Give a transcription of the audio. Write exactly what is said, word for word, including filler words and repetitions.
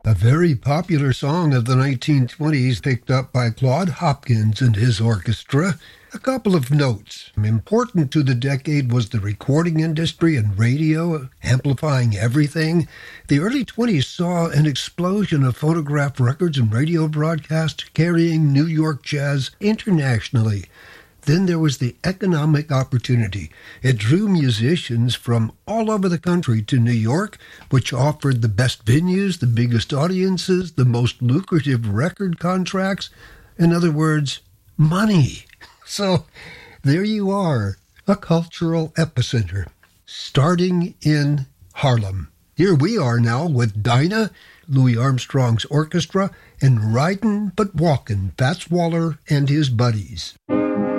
A very popular song of the nineteen twenties picked up by Claude Hopkins and his orchestra. A couple of notes. Important to the decade was the recording industry and radio, amplifying everything. The early twenties saw an explosion of phonograph records and radio broadcasts carrying New York jazz internationally. Then there was the economic opportunity. It drew musicians from all over the country to New York, which offered the best venues, the biggest audiences, the most lucrative record contracts. In other words, money. So there you are, a cultural epicenter, starting in Harlem. Here we are now with Dinah, Louis Armstrong's orchestra, and Ridin' But Walkin', Fats Waller and his buddies.